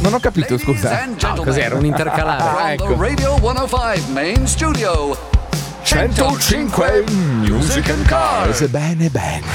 Non ho capito, scusa. No, cos'era? Un intercalare. ecco. From the Radio 105 main studio. 105 Music and Cars. Bene, bene.